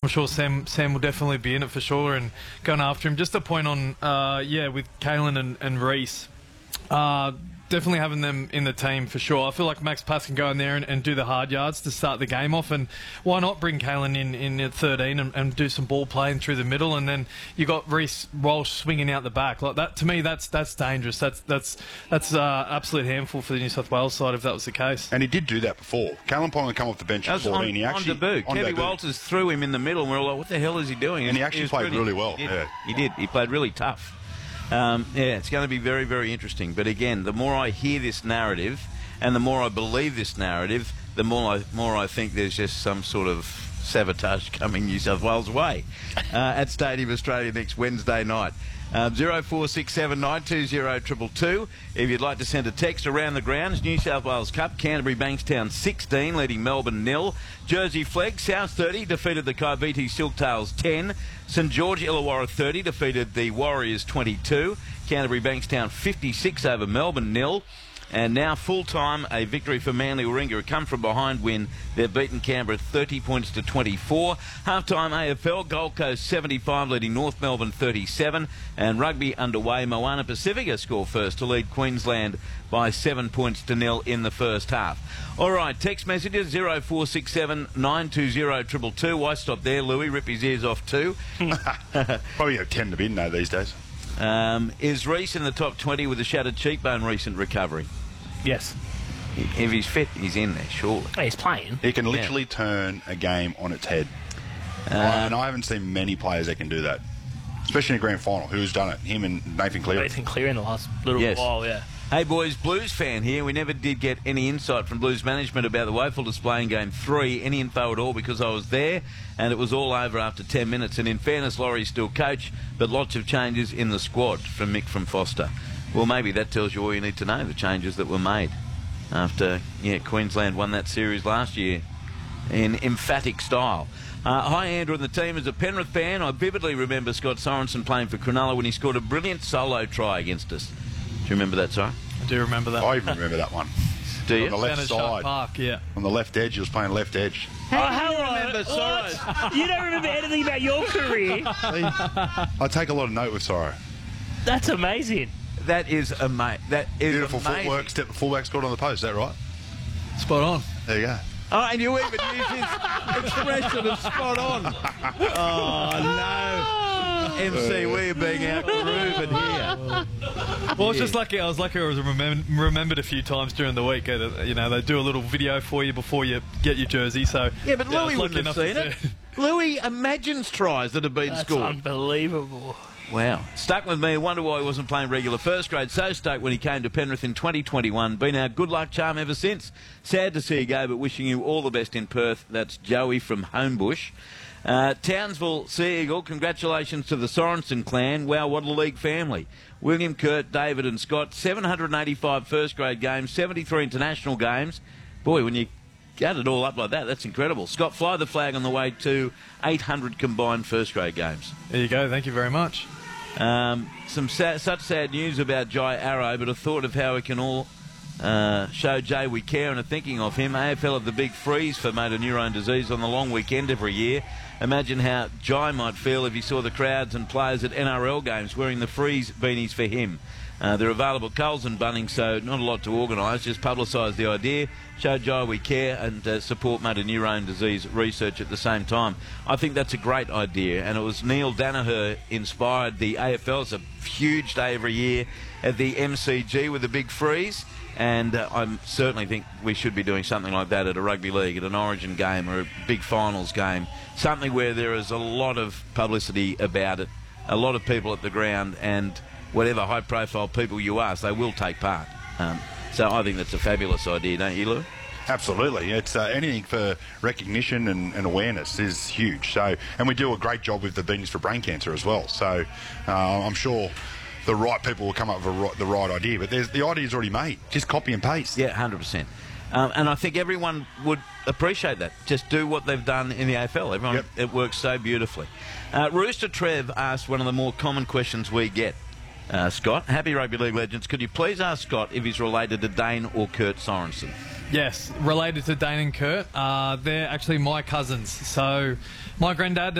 I'm sure Sam will definitely be in it for sure and going after him. Just a point on, with Kalen and Reese. Definitely having them in the team for sure. I feel like Max Pass can go in there and do the hard yards to start the game off, and why not bring Kalen in at 13 and do some ball playing through the middle, and then you got Reese Walsh swinging out the back like that. To me, that's dangerous. That's absolute handful for the New South Wales side if that was the case. And he did do that before. Callum Pong had come off the bench at 14. He actually on debut. Kevin Walters threw him in the middle, and we're all like, "What the hell is he doing?" And he actually played really well. He did. He played really tough. It's going to be very, very interesting. But again, the more I hear this narrative and the more I believe this narrative, the more I think there's just some sort of sabotage coming New South Wales way at Stadium Australia next Wednesday night. 0467 920 222. If you'd like to send a text around the grounds, New South Wales Cup, Canterbury Bankstown 16, leading Melbourne 0. Jersey Flegg, South 30, defeated the Kaiviti Silktails 10. St George Illawarra 30, defeated the Warriors 22. Canterbury Bankstown 56 over Melbourne 0. And now full-time, a victory for Manly Warringah, a come-from-behind win. They've beaten Canberra 30 points to 24. Half-time AFL, Gold Coast 75, leading North Melbourne 37. And rugby underway, Moana Pacifica score first to lead Queensland by 7 points to 0 in the first half. All right, text messages 0467 920 222. Why stop there, Louis? Rip his ears off too. Probably have 10 to bin, though, these days. Is Reese in the top 20 with a shattered cheekbone recent recovery? Yes. If he's fit, he's in there, surely. He's playing. He can literally turn a game on its head. And I haven't seen many players that can do that, especially in a grand final. Who's done it? Him and Nathan Cleary. Nathan Cleary in the last little while, yeah. Hey boys, Blues fan here. We never did get any insight from Blues management about the woeful display in Game 3. Any info at all, because I was there and it was all over after 10 minutes. And in fairness, Laurie's still coach, but lots of changes in the squad from Mick from Foster. Well, maybe that tells you all you need to know, the changes that were made after Queensland won that series last year in emphatic style. Hi, Andrew and the team. As a Penrith fan, I vividly remember Scott Sorensen playing for Cronulla when he scored a brilliant solo try against us. Do you remember that, Si? I do remember that. I even remember that one. Do you? On the left side. Park, yeah. On the left edge, he was playing left edge. How do you remember Soros? You don't remember anything about your career? I take a lot of note with Sorrow. That's amazing. That is amazing. Beautiful footwork, step the fullback scored on the post. Is that right? Spot on. There you go. Oh, and you even used his expression of spot on. Oh, no. MC, we're being out-grooved here. Well, I was just lucky. I was remembered a few times during the week. You know, they do a little video for you before you get your jersey. So yeah, but Louis wouldn't have seen it. Louis imagines tries that have been scored. That's unbelievable. Wow. Stuck with me. Wonder why he wasn't playing regular first grade. So stoked when he came to Penrith in 2021. Been our good luck charm ever since. Sad to see you go, but wishing you all the best in Perth. That's Joey from Homebush. Townsville Sea Eagle, congratulations to the Sorensen clan. Wow, what a league family. William, Kurt, David and Scott, 785 first grade games, 73 international games. Boy, when you add it all up like that, that's incredible. Scott, fly the flag on the way to 800 combined first grade games. There you go. Thank you very much. Such sad news about Jai Arrow, but a thought of how we can all show Jay we care and are thinking of him. AFL have the big freeze for motor neurone disease on the long weekend every year. Imagine how Jai might feel if he saw the crowds and players at NRL games wearing the freeze beanies for him. They're available at Coles and Bunnings, so not a lot to organise. Just publicise the idea, show Jai we care, and support motor neurone disease research at the same time. I think that's a great idea, and it was Neil Danaher inspired the AFL. It's a huge day every year at the MCG with the big freeze, and I certainly think we should be doing something like that at a rugby league, at an Origin game or a big finals game, something where there is a lot of publicity about it, a lot of people at the ground, and whatever high-profile people you ask, they will take part. So I think that's a fabulous idea, don't you, Lou? Absolutely. It's anything for recognition and awareness is huge. So, and we do a great job with the Beanies for Brain Cancer as well. So I'm sure the right people will come up with the right idea. But the idea's already made. Just copy and paste. Yeah, 100%. And I think everyone would appreciate that. Just do what they've done in the AFL. Everyone, It works so beautifully. Rooster Trev asked one of the more common questions we get. Scott, happy rugby league legends, could you please ask Scott if he's related to Dane or Kurt Sorensen? Yes, related to Dane and Kurt. They're actually my cousins. So my granddad